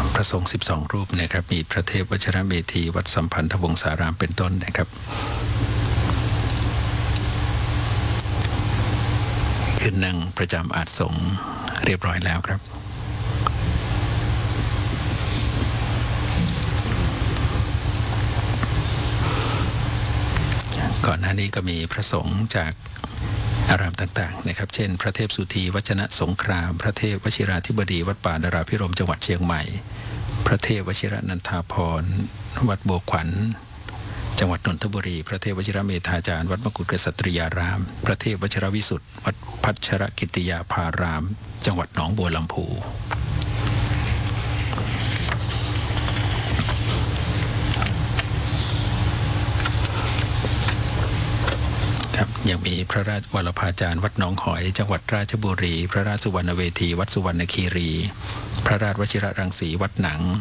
พระสงฆ์12 รูปนะครับมีพระเทพวชิรเมธีวัดสัมพันธวงศารามเป็นต้นนะครับขึ้นนั่งประจำอาสน์สงฆ์เรียบร้อยแล้วครับก่อนหน้านี้ก็มีพระสงฆ์จากอารามต่างๆนะครับเช่นพระเทพสุธีวัชนะสงครามพระเทพวชิราธิบดีวัดป่าดาราพิรมจังหวัดเชียงใหม่พระเทพวชิรนันทาภรณ์วัดบัวขวัญจังหวัดนนทบุรีพระเทพวชิรเมธาจารย์วัดมกุฎกษัตริยารามพระเทพวชิรวิสุทธิ์วัดพัชรกิติยาภารามจังหวัดหนองบัวลำพูยังมีพระราชวรภาจารย์วัดหนองหอยจังหวัดราชบุรีพระราชสุวรรณเวทีวัดสุวรรณคีรีพระราชวชิรรังสีวัดหนัง